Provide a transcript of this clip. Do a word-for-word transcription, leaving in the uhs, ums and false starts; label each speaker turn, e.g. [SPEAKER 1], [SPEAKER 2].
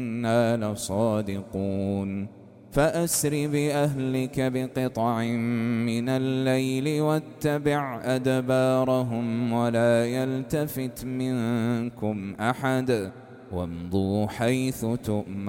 [SPEAKER 1] إنا لصادقون فأسر بأهلك بقطع من الليل واتبع أدبارهم ولا يلتفت منكم أحد وامضوا حيث تؤمرون